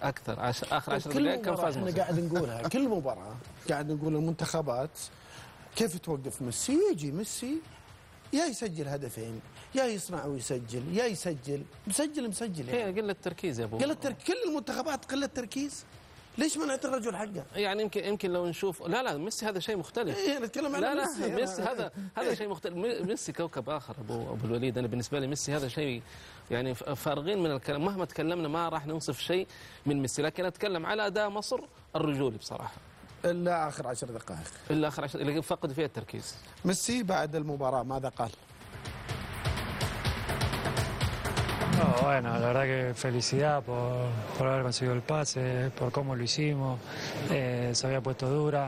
اكثر اخر 10 دقائق كان فاز احنا قاعد نقولها كل مباراه قاعد نقول المنتخبات كيف توقف ميسي. يجي ميسي يا يسجل هدفين يا يصنع ويسجل يا يسجل مسجل يعني. هي قله تركيز يا ابو. كل المنتخبات قله تركيز. ليش ما نعطي الرجل حقه؟ يعني يمكن لو نشوف لا ميسي هذا شيء مختلف. إيه نتكلم عن ميسي هذا شيء مختلف. ميسي كوكب اخر ابو الوليد. انا بالنسبه لي ميسي هذا شيء يعني فارغين من الكلام. مهما تكلمنا ما راح نوصف شيء من ميسي، لكن اتكلم على اداء مصر الرجولي بصراحه. الا اخر 10 دقائق. الا اخر 10 اللي فقد فيها التركيز. ميسي بعد المباراه ماذا قال؟ No, bueno, la verdad que felicidad por haber conseguido el pase, por cómo lo hicimos, se había puesto dura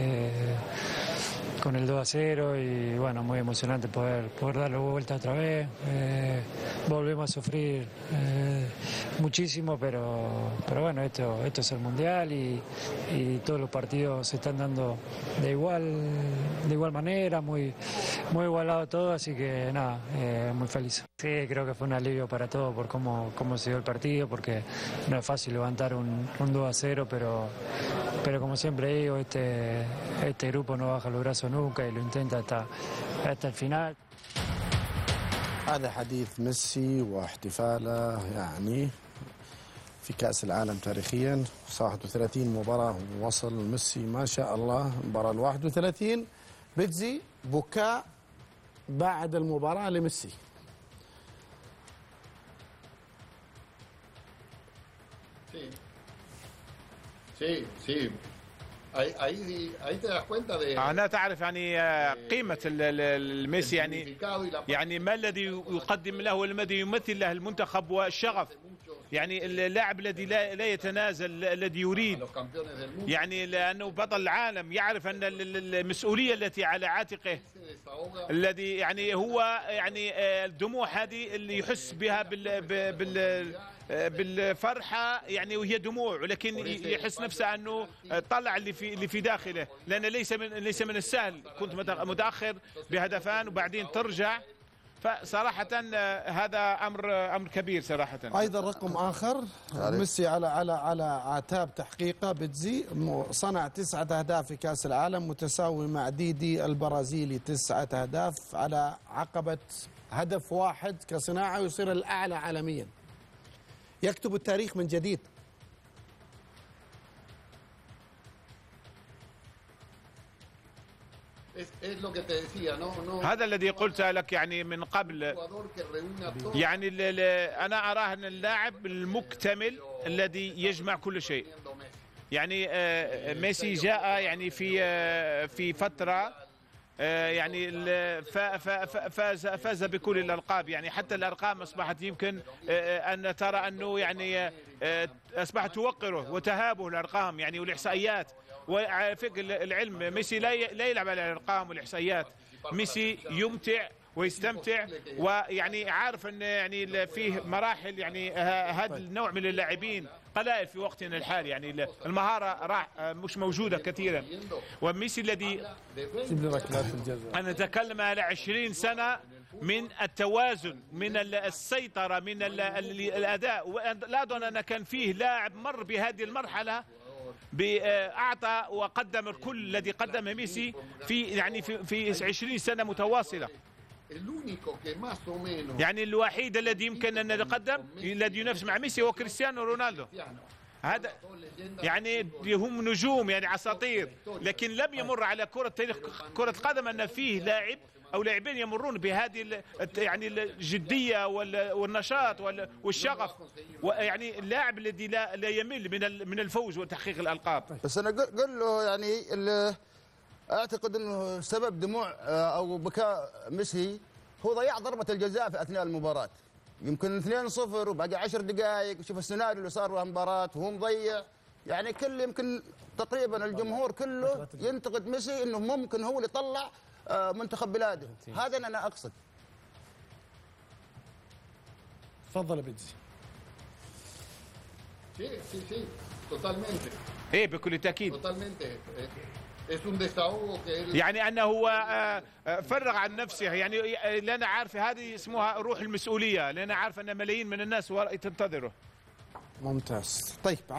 con el 2-0 y bueno, muy emocionante poder darle vuelta otra vez. Volvemos a sufrir muchísimo, pero bueno, esto es el Mundial y todos los partidos se están dando de igual manera, muy igualado todo, así que nada, muy feliz. Sí, creo que fue un alivio para todos por cómo se dio el partido, porque no es fácil levantar un 2-0, pero como siempre digo, este grupo no baja los brazos nunca y lo intenta hasta el final. هذا حديث ميسي واحتفاله يعني في كأس العالم تاريخيا. 31 مباراة وصل ميسي ما شاء الله المباراة 31. بيتزي بكاء بعد المباراة لميسي. Sí. Ahí te das cuenta de أنا تعرف يعني قيمة الميسي يعني ما الذي يقدم له والذي يمثل له المنتخب والشغف. يعني اللاعب الذي لا يتنازل، الذي يريد يعني لأنه بطل العالم، يعرف أن المسؤولية التي على عاتقه الذي يعني هو يعني الدموع هذه اللي يحس بها بالفرحة يعني وهي دموع، ولكن يحس نفسه أنه طلع اللي في داخله، لأن ليس من السهل. كنت متأخر بهدفان وبعدين ترجع، فصراحة هذا أمر كبير صراحة. أيضا رقم آخر ميسي على عتاب تحقيقه. بيتزي صنع 9 أهداف في كأس العالم متساوي مع ديدي البرازيلي 9 أهداف على عقبة هدف واحد كصناعة، ويصير الأعلى عالميا. يكتب التاريخ من جديد. هذا الذي قلت لك يعني من قبل. يعني أنا أراه أن اللاعب المكتمل الذي يجمع كل شيء. يعني ميسي جاء يعني في فترة يعني فاز بكل الألقاب. يعني حتى الأرقام أصبحت يمكن أن ترى أنه يعني أصبحت توقره وتهابه الأرقام يعني والإحصائيات. وفق العلم ميسي لا يلعب على الأرقام والإحصائيات. ميسي يمتع ويستمتع، ويعني عارف أن يعني فيه مراحل. يعني هذا النوع من اللاعبين قلائل في وقتنا الحالي. يعني المهارة مش موجودة كثيرا. وميسي الذي أنا أتكلم على 20 سنة من التوازن، من السيطرة، من الأداء. لا أظن أن كان فيه لاعب مر بهذه المرحلة أعطى وقدم الكل الذي قدمه ميسي في 20 سنة متواصلة. يعني الوحيد الذي يمكن أن يتقدم الذي ينافس مع ميسي هو كريستيانو رونالدو. هذا يعني هم نجوم يعني اساطير، لكن لم يمر على تاريخ كرة القدم أن فيه لاعب أو لاعبين يمرون بهذه يعني الجدية والنشاط والشغف. ويعني اللاعب الذي لا يمل من الفوز وتحقيق الألقاب. بس أنا قل له يعني أعتقد أنه سبب دموع أو بكاء ميسي هو ضياع ضربة الجزاء في أثناء المباراة. يمكن 2-0 وباقي 10 دقائق، شوف السيناريو اللي صار في المباراة وهو مضيع. يعني يمكن تقريبا الجمهور كله ينتقد ميسي انه ممكن هو اللي طلع منتخب بلاده. هذا انا اقصد. تفضل بيتزي. Sí, totalmente. ايه بكل تأكيد. Totalmente. Es un desahogo que él... يعني أنه هو فرغ عن نفسه. يعني لأن عارف هذه اسمها روح المسؤولية، لأن عارف أن ملايين من الناس تنتظره. ممتاز. طيب.